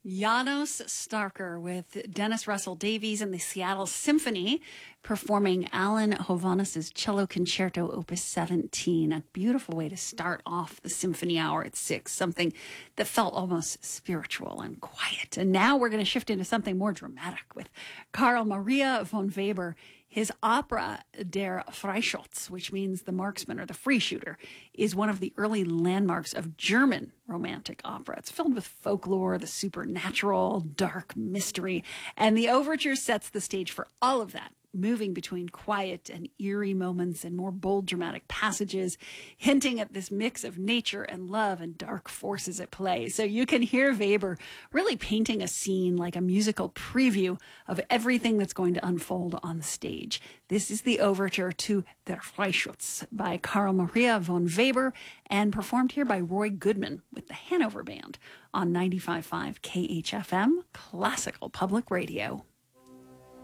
Janos Starker with Dennis Russell Davies and the Seattle Symphony performing Alan Hovhannis's Cello Concerto Opus 17. A beautiful way to start off the symphony hour at 6, something that felt almost spiritual and quiet. And now we're going to shift into something more dramatic with Carl Maria von Weber. His opera, Der Freischütz, which means the marksman or the free shooter, is one of the early landmarks of German romantic opera. It's filled with folklore, the supernatural, dark mystery, and the overture sets the stage for all of that, moving between quiet and eerie moments and more bold dramatic passages, hinting at this mix of nature and love and dark forces at play. So you can hear Weber really painting a scene like a musical preview of everything that's going to unfold on the stage. This is the overture to Der Freischütz by Carl Maria von Weber and performed here by Roy Goodman with the Hanover Band on 95.5 KHFM, Classical Public Radio.